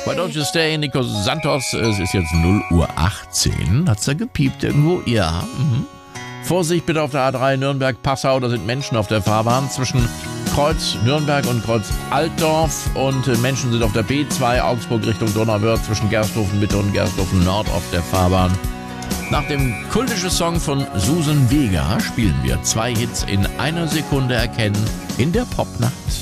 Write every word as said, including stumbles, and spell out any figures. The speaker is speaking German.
Why Don't You Stay, Nico Santos. Es ist jetzt null Uhr achtzehn. Hat's da gepiept irgendwo? Ja. Mhm. Vorsicht bitte auf der A drei Nürnberg-Passau. Da sind Menschen auf der Fahrbahn zwischen Kreuz Nürnberg und Kreuz Altdorf. Und Menschen sind auf der B zwei Augsburg Richtung Donauwörth zwischen Gersthofen Mitte und Gersthofen Nord auf der Fahrbahn. Nach dem kultischen Song von Susan Vega spielen wir zwei Hits in einer Sekunde erkennen in der Popnacht.